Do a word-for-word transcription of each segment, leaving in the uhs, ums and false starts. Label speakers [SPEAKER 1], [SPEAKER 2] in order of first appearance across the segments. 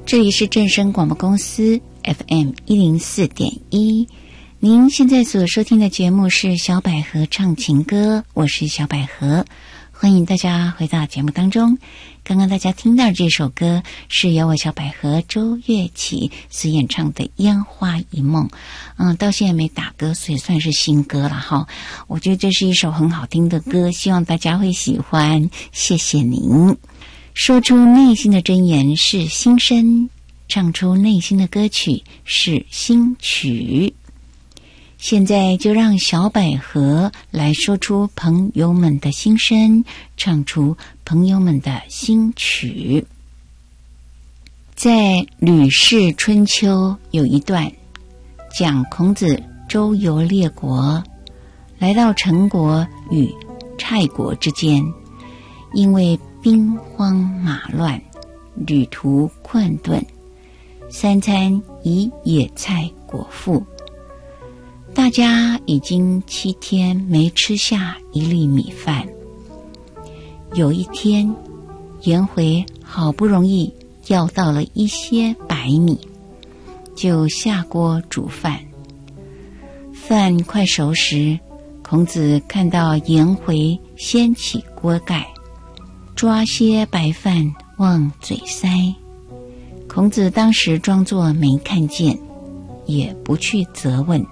[SPEAKER 1] 这里是正声广播公司 F M 一零四点一，您现在所收听的节目是小百合唱情歌，我是小百合，欢迎大家回到节目当中。刚刚大家听到这首歌是由我小百合周月起所演唱的《烟花一梦》，嗯，到现在没打歌，所以算是新歌了哈。我觉得这是一首很好听的歌，希望大家会喜欢，谢谢您。说出内心的真言是心声，唱出内心的歌曲是新曲。现在就让小百合来说出朋友们的心声，唱出朋友们的新曲。在《吕氏春秋》有一段讲孔子周游列国，来到陈国与蔡国之间，因为兵荒马乱，旅途困顿，三餐以野菜果腹，大家已经七天没吃下一粒米饭。有一天，颜回好不容易要到了一些白米，就下锅煮饭。饭快熟时，孔子看到颜回掀起锅盖，抓些白饭往嘴塞。孔子当时装作没看见，也不去责问。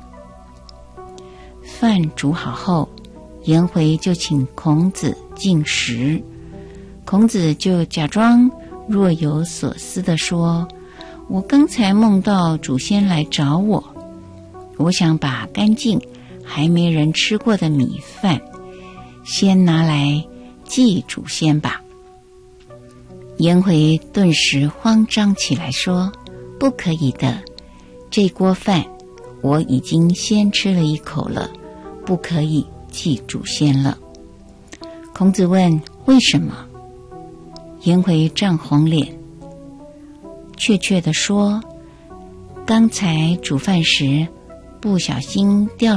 [SPEAKER 1] 饭煮好后，颜回就请孔子进食，孔子就假装若有所思地说：我刚才梦到祖先来找我，我想把干净还没人吃过的米饭先拿来祭祖先吧。颜回顿时慌张起来说：不可以的，这锅饭我已经先吃了一口了，不可以祭祖先了。孔子问：为什么？颜回涨红脸，确切地说：刚才煮饭时不小心掉